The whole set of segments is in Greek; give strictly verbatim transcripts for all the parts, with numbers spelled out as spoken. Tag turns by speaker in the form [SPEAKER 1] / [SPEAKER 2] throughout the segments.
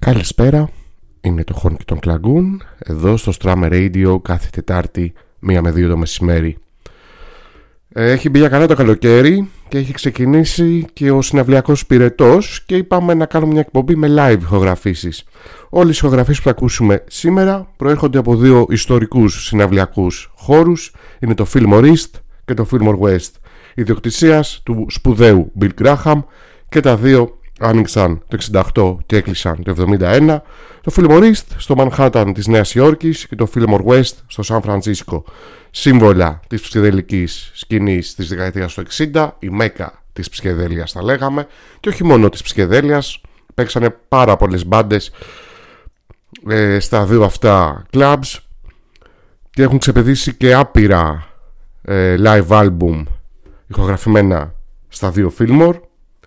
[SPEAKER 1] Καλησπέρα, είναι το Honky Tonk Lagoon, εδώ στο Strammer Radio κάθε Τετάρτη μία με δύο το μεσημέρι. Έχει μπει για καλά το καλοκαίρι και έχει ξεκινήσει και ο συναυλιακός πυρετός και είπαμε να κάνουμε μια εκπομπή με live ηχογραφήσεις. Όλες οι ηχογραφήσεις που θα ακούσουμε σήμερα προέρχονται από δύο ιστορικούς συναυλιακούς χώρους. Είναι το Fillmore East και το Fillmore West, ιδιοκτησίας του σπουδαίου Bill Graham, και τα δύο άνοιξαν το εξήντα οκτώ και έκλεισαν το εβδομήντα ένα. Το Fillmore East στο Manhattan της Νέας Υόρκης και το Fillmore West στο Σαν Φρανσίσκο. Σύμβολα της ψυχεδελικής σκηνής της δεκαετίας του εξήντα, η μέκα της ψυχεδέλειας θα λέγαμε, και όχι μόνο της ψυχεδέλειας, παίξανε πάρα πολλές μπάντες ε, στα δύο αυτά clubs και έχουν ξεπεδίσει και άπειρα ε, live album ηχογραφημένα στα δύο Fillmore.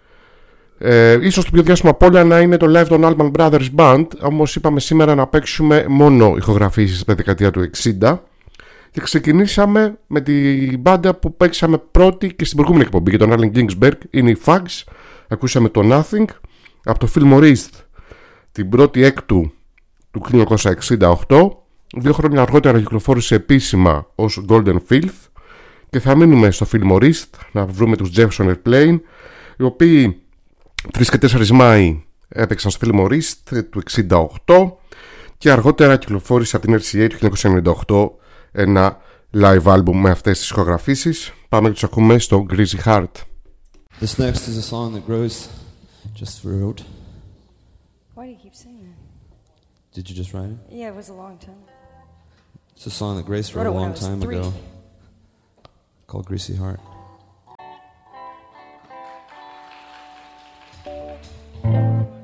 [SPEAKER 1] Ε, ίσως το πιο διάσημο απ' όλα να είναι το live των Allman Brothers Band, όμως είπαμε σήμερα να παίξουμε μόνο ηχογραφήσεις από τη δεκαετία του εξήντα και ξεκινήσαμε με την μπάντα που παίξαμε πρώτη και στην προηγούμενη εκπομπή για τον Allen Ginsberg, είναι οι Fugs. Ακούσαμε το Nothing από το Fillmore East την πρώτη έκτου του χίλια εννιακόσια εξήντα οκτώ. Δύο χρόνια αργότερα κυκλοφόρησε επίσημα ως Golden Filth και θα μείνουμε στο Fillmore East να βρούμε τους Jefferson Airplane, οι οποίοι τρεις και τέσσερις Μάη έπαιξαν στο Fillmore East του εξήντα οκτώ και αργότερα κυκλοφόρησε από την αρ σι έι του χίλια εννιακόσια ενενήντα οκτώ ένα live album με αυτές τις ηχογραφήσεις. Πάμε και τους ακούμε στο Greasy Heart.
[SPEAKER 2] This next is a song that grows just wrote.
[SPEAKER 3] Why do you keep saying that?
[SPEAKER 2] Did you just write it?
[SPEAKER 3] Yeah, it was a long time.
[SPEAKER 2] It's a song that Grace wrote, wrote a long time three. ago called Greasy Heart.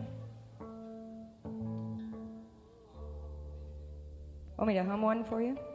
[SPEAKER 3] Want me to hum one for you?